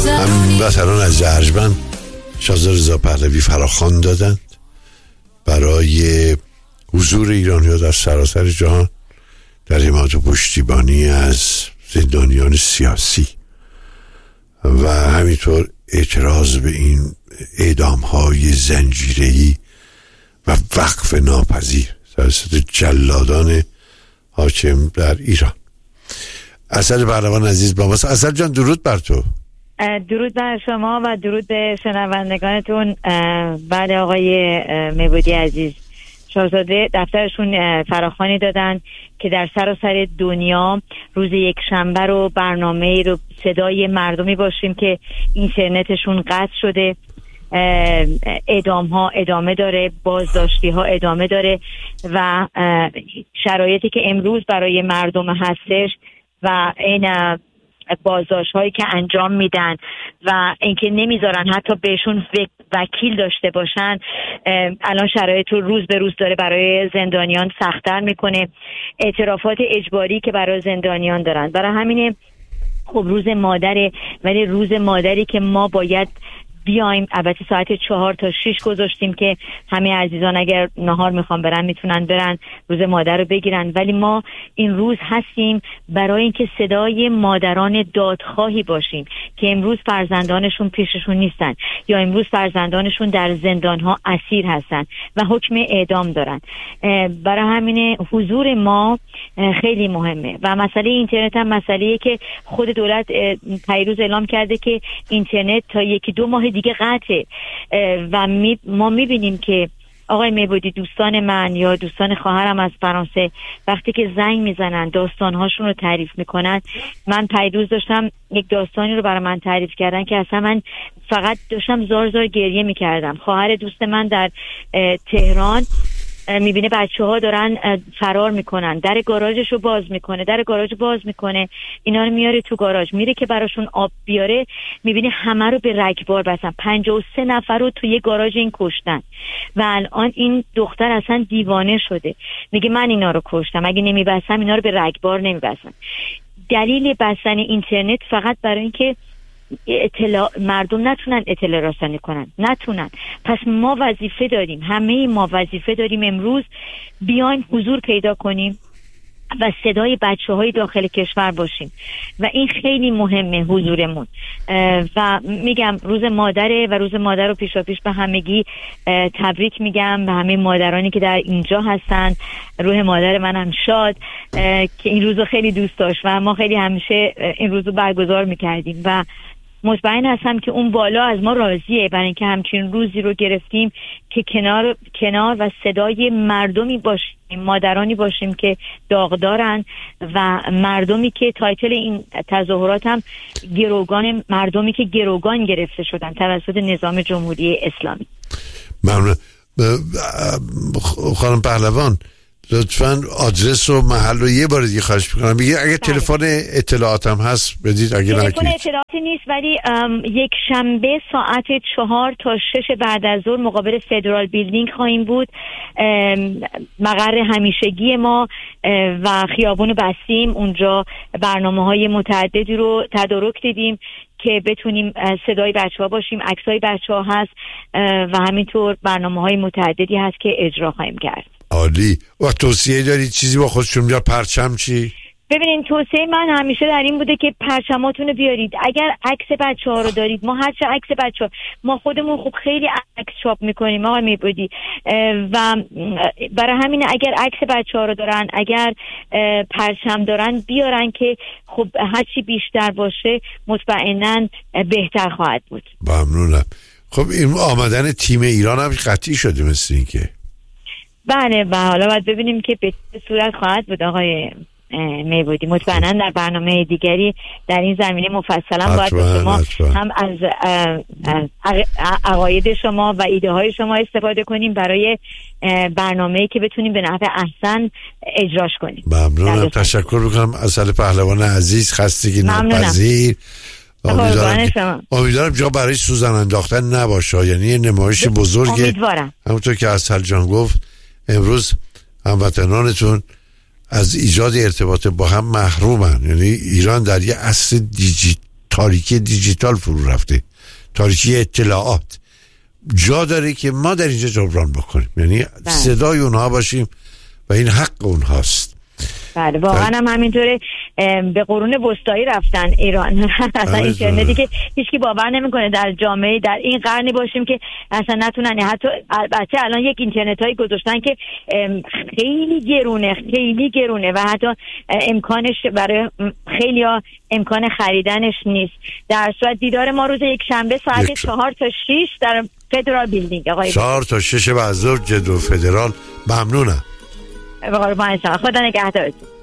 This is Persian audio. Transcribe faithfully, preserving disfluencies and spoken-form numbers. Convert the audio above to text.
هموطنان از ارجمند شاهزاده رضا پهلوی فراخوان دادند برای حضور ایرانی‌ها در سراسر جهان در حمایت و پشتیبانی از زندانیان سیاسی و همینطور اعتراض به این اعدام‌های زنجیره‌ای و وقف ناپذیر توسط جلادان حاکم در ایران. اصل پهلوان عزیز با ماست. اصل جان درود بر تو. درود بر شما و درود به شنوندگانتون. بله آقای میبودی عزیز، شاهزاده دفترشون فراخوانی دادن که در سراسر دنیا روز یک شنبه رو برنامه رو صدای مردمی باشیم که اینترنتشون قطع شده، اعدام ها ادامه داره، بازداشتی ها ادامه داره و شرایطی که امروز برای مردم هستش و این بازداشت هایی که انجام میدن و اینکه نمیذارن حتی بهشون وکیل داشته باشن، الان شرایط رو روز به روز داره برای زندانیان سخت‌تر میکنه. اعترافات اجباری که برای زندانیان دارن، برای همینه خب روز مادره، ولی روز مادری که ما باید بیایم. البته ساعت چهار تا شش گذاشتیم که همه عزیزان اگر نهار میخوان برن میتونن برن روز مادر رو بگیرن، ولی ما این روز هستیم برای اینکه صدای مادران دادخواهی باشیم که امروز فرزندانشون پیششون نیستن یا امروز فرزندانشون در زندانها اسیر هستن و حکم اعدام دارن. برای همین حضور ما خیلی مهمه و مسئله اینترنت هم مسئله‌ایه که خود دولت پیروز اعلام کرده که اینترنت تا یکی دو ماه دیگه قطعه و می ما میبینیم که آقای میبودی دوستان من یا دوستان خواهرم از فرانسه وقتی که زنگ میزنن داستانهاشون رو تعریف میکنن، من پیروز داشتم یک داستانی رو برای من تعریف کردن که اصلا من فقط داشتم زار زار گریه میکردم. خواهر دوست من در تهران میبینه بچه ها دارن فرار میکنن، در گاراژش رو باز میکنه، در گاراژ باز میکنه، اینا رو میاره تو گاراژ، میره که براشون آب بیاره، میبینه همه رو به رگبار بستن، پنجاه و سه نفر رو توی گاراژ این کشتن و الان این دختر اصلا دیوانه شده، میگه من اینا رو کشتم، اگه نمیبستم اینا رو به رگبار نمیبستن. دلیل بستن اینترنت فقط برای اینکه اطلاع مردم نتونن اطلاع رسانی کنن، نتونن. پس ما وظیفه داریم، همه ما وظیفه داریم امروز بیایم حضور پیدا کنیم و صدای بچه های داخل کشور باشیم و این خیلی مهمه حضورمون. و میگم روز مادره و روز مادر رو پیشا پیش به همگی تبریک میگم، به همه مادرانی که در اینجا هستن. روح مادر منم شاد که این روز رو خیلی دوست داشت و ما خیلی همیشه این روز رو برگزار میکردیم و مطمئن هستم که اون بالا از ما راضیه برای اینکه همچین روزی رو گرفتیم که کنار کنار و صدای مردمی باشیم، مادرانی باشیم که داغدارن و مردمی که تایتل این تظاهرات هم گروگان، مردمی که گروگان گرفته شدن توسط نظام جمهوری اسلامی. ممنون. خانم پهلوان لطفاً آدرس و محل رو یه بار دیگه خواهش می‌کنم بگید. اگه تلفن اطلاعات هم هست بدید، اگه نه تلفن اطلاعاتی نیست، ولی یک شنبه ساعت چهار تا شش بعد از ظهر مقابل فدرال بیلدینگ خواهیم بود، مقر همیشگی ما و خیابون بستیم. اونجا برنامه‌های متعددی رو تدارک دیدیم که بتونیم صدای بچه‌ها باشیم، عکسای بچه‌ها هست و همینطور برنامه‌های متعددی هست که اجرا خواهیم کرد. عالی. و توصیه دارید چیزی با خودشون بیار؟ پرچم چی؟ ببینین توصیه من همیشه در این بوده که پرچماتون رو بیارید. اگر عکس بچه ها رو دارید، ما هرچه عکس بچه ها، ما خودمون خب خیلی عکس چاپ میکنیم آقای میبودی و برای همین اگر عکس بچه ها رو دارن، اگر پرچم دارن بیارن که خب هرچی بیشتر باشه مطمئناً بهتر خواهد بود. ممنونم. خب این آمدن تیم ایران هم قطعی شده مثل این که بله و حالا باید ببینیم که به چه صورت خواهد بود آقای میبودی. مطمئنا در برنامه دیگری در این زمینه مفصلا باید به شما هم از عقاید شما و ایده های شما استفاده کنیم برای برنامه‌ای که بتونیم به نحو احسن اجراش کنیم. ممنونم. تشکر میکنم اصل پهلوان عزیز، خستگی ناپذیر. امیدوارم امیدوارم جا برای سوزن انداختن نباشه، یعنی نمایش بزرگه. امیدوارم همونطور که اصل جان گفت امروز هموطنانتون از ایجاد ارتباط با هم محرومن، یعنی ایران در یه عصر دیجیتال تاریکی دیجیتال فرو رفته، تاریکی اطلاعات. جا داره که ما در اینجا جبران بکنیم، یعنی بله. صدای اونها باشیم و این حق اونهاست. بله واقعا هم همینطوره. به قرون وسطایی رفتن ایران اصلا اینترنتی که هیچکی باور نمیکنه در جامعه در این قرنی باشیم که اصلا نتونن. حتی البته الان یک اینترنت هایی گذاشتن که خیلی گرونه خیلی گرونه و حتی امکانش برای خیلی ها امکان خریدنش نیست. در صورت دیدار ما روز یک شنبه ساعت چهار تا شیش در فدرال بیلدینگ آقای چهار تا شش بعد از ظهر جدو فدرال. ممنونم. به قربان شما، خدا نگهدارتون.